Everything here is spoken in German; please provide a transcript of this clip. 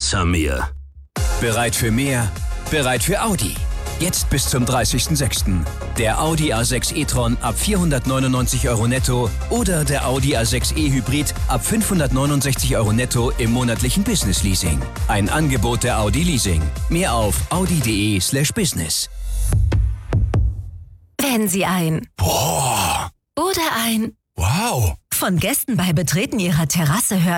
Samir. Bereit für mehr? Bereit für Audi. Jetzt bis zum 30.06. Der Audi A6 e-tron ab 499 € netto oder der Audi A6 e-Hybrid ab 569 € netto im monatlichen Business-Leasing. Ein Angebot der Audi Leasing. Mehr auf audi.de/business. Wenn Sie ein Boah. oder ein Wow. von Gästen bei Betreten Ihrer Terrasse hören,